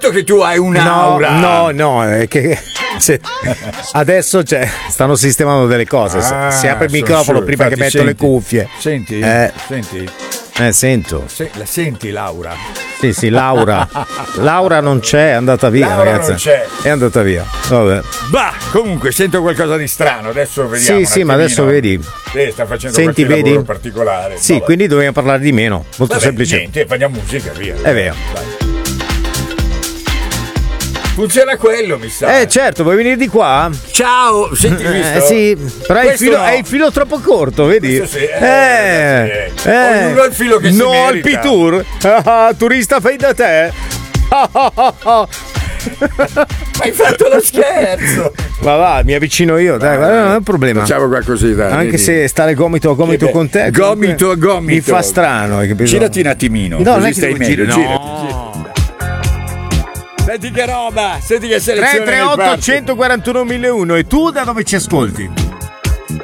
che tu hai un'aura. No, è che adesso stanno sistemando delle cose. Si apre il microfono prima che metto le cuffie. Senti? Sento. La senti, Laura? Sì, Laura. Laura non c'è, è andata via, Laura ragazzi. non c'è. È andata via. Vabbè. Bah, comunque sento qualcosa di strano. Adesso vediamo. Sì, ma adesso vedi. Sta facendo Senti, qualche vedi? lavoro particolare. Sì, vabbè. Quindi dobbiamo parlare di meno. Molto semplice. Niente, facciamo musica, via. È vero. Dai. Funziona quello, mi sa. Certo, vuoi venire di qua? Ciao, senti, visto? Sì, però è il filo troppo corto, vedi? Questo sì, ognuno ha il filo che si no, merita. al P-Tour. Turista fai da te. Hai fatto lo scherzo. Ma va, mi avvicino io, dai, guarda, non è un problema. Facciamo qualcosì, dai. Anche se stare gomito a gomito con te. Gomito a gomito. Mi fa strano, hai capito? Girati un attimino. No, non così è che stai meglio. girati. Senti che roba, senti che selezione. 338 141 1001 e tu da dove ci ascolti?